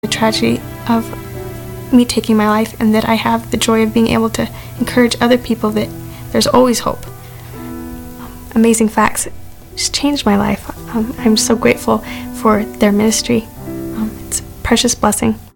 The tragedy of me taking my life, and that I have the joy of being able to encourage other people that there's always hope. Amazing Facts just changed my life. I'm so grateful for their ministry. It's a precious blessing.